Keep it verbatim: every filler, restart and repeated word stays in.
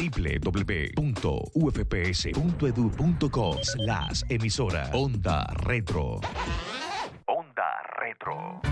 w w w punto u f p s punto e d u punto co slash emisora Onda Retro. Onda Retro.